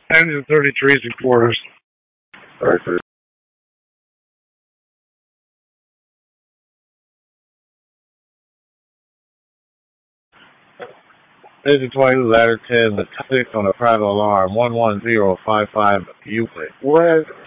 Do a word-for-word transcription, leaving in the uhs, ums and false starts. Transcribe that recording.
Engine thirty-three and quarters. thirty-three. Engine twenty, ladder ten, the topic on a private alarm, one one zero five five Euclid. What?